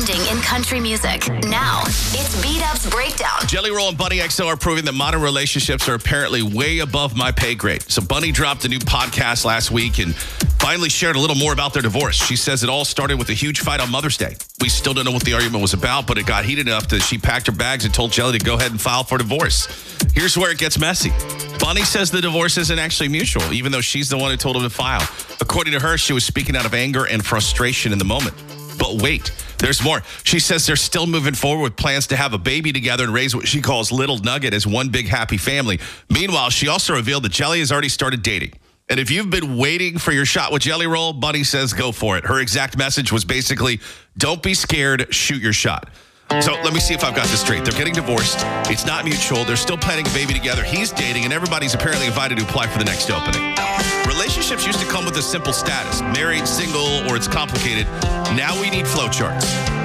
trending in country music. Now, it's Beat-Up's Breakdown. Jelly Roll and Bunny XO are proving that modern relationships are apparently way above my pay grade. So Bunny dropped a new podcast last week and finally shared a little more about their divorce. She says it all started with a huge fight on Mother's Day. We still don't know what the argument was about, but it got heated enough that she packed her bags and told Jelly to go ahead and file for divorce. Here's where it gets messy. Bunny says the divorce isn't actually mutual, even though she's the one who told him to file. According to her, she was speaking out of anger and frustration in the moment. But wait, there's more. She says they're still moving forward with plans to have a baby together and raise what she calls Little Nugget as one big happy family. Meanwhile, she also revealed that Jelly has already started dating. And if you've been waiting for your shot with Jelly Roll, Bunny says go for it. Her exact message was basically, don't be scared, shoot your shot. So let me see if I've got this straight. They're getting divorced. It's not mutual. They're still planning a baby together. He's dating, and everybody's apparently invited to apply for the next opening. Relationships used to come with a simple status, married, single, or it's complicated. Now we need flowcharts.